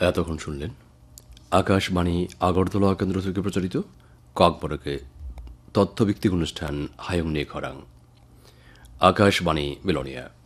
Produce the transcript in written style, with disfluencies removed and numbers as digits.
এতক্ষণ শুনলেন আকাশবাণী আগরতলা কেন্দ্র থেকে প্রচারিত ককবরকে তথ্যভিত্তিক অনুষ্ঠান হায়ং নিয়ে খরাং। আকাশবাণী বেলোনিয়া।